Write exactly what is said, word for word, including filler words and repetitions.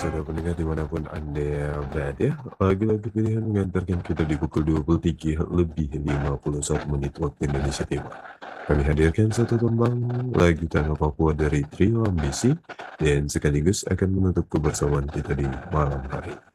Saudara pendengar dimanapun Anda berada, lagu-lagu pilihan mengantarkan kita di pukul dua puluh tiga lebih lima puluh satu menit waktu Indonesia Timur. Kami hadirkan satu tembang lagu tanah Papua dari Trio Ambisi dan sekaligus akan menutup kebersamaan kita di malam hari.